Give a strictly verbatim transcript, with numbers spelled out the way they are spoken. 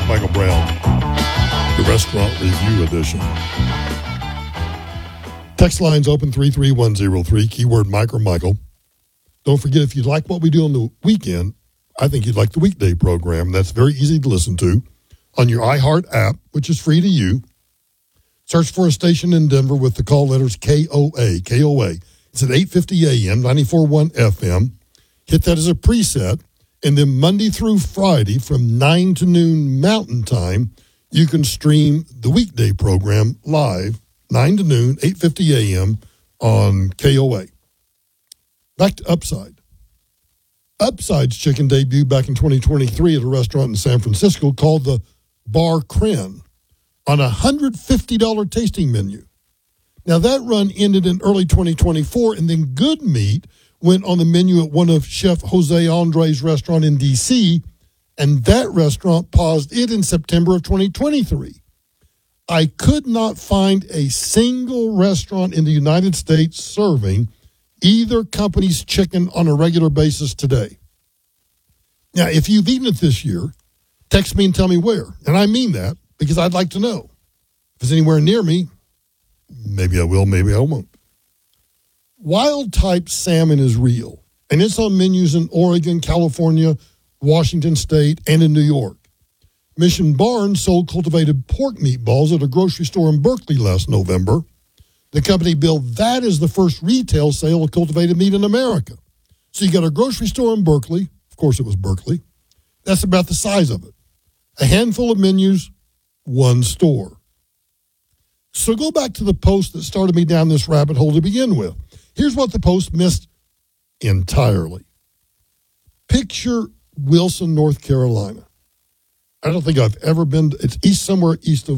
Michael Brown, the Restaurant Review Edition. Text lines open three three one zero three, keyword Mike or Michael. Don't forget, if you like what we do on the weekend, I think you'd like the weekday program. That's very easy to listen to on your iHeart app, which is free to you. Search for a station in Denver with the call letters K O A, K O A. It's at eight fifty A M, ninety-four point one F M. Hit that as a preset. And then Monday through Friday from nine to noon Mountain Time, you can stream the weekday program live, nine to noon, eight fifty A M on K O A. Back to Upside. Upside's chicken debuted back in twenty twenty-three at a restaurant in San Francisco called the Bar Cren on a one hundred fifty dollars tasting menu. Now, that run ended in early twenty twenty-four, and then Good Meat went on the menu at one of Chef Jose Andres' restaurant in D C, and that restaurant paused it in September of twenty twenty-three. I could not find a single restaurant in the United States serving either company's chicken on a regular basis today. Now, if you've eaten it this year, text me and tell me where. And I mean that because I'd like to know. If it's anywhere near me, maybe I will, maybe I won't. Wild type salmon is real, and it's on menus in Oregon, California, Washington State, and in New York. Mission Barnes sold cultivated pork meatballs at a grocery store in Berkeley last November. The company billed that as the first retail sale of cultivated meat in America. So you got a grocery store in Berkeley. Of course, it was Berkeley. That's about the size of it. A handful of menus, one store. So go back to the post that started me down this rabbit hole to begin with. Here's what the post missed entirely. Picture Wilson, North Carolina. I don't think I've ever been. It's east somewhere east of